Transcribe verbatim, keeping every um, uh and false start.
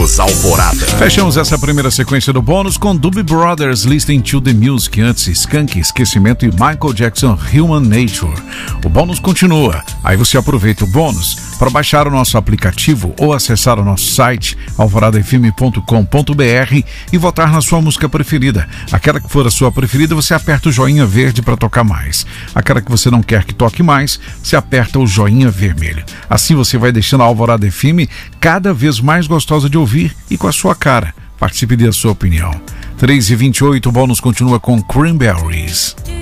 Bônus Alvorada. Fechamos essa primeira sequência do bônus com Doobie Brothers, Listening to the Music, antes Skank, Esquecimento e Michael Jackson, Human Nature. O bônus continua, aí você aproveita o bônus para baixar o nosso aplicativo ou acessar o nosso site alvorada f m ponto com ponto b r e votar na sua música preferida. Aquela que for a sua preferida, você aperta o joinha verde para tocar mais. Aquela que você não quer que toque mais, você aperta o joinha vermelho. Assim você vai deixando a Alvorada F M cada vez mais gostosa de ouvir e com a sua cara. Participe da sua opinião. três e vinte e oito, o bônus continua com Cranberries.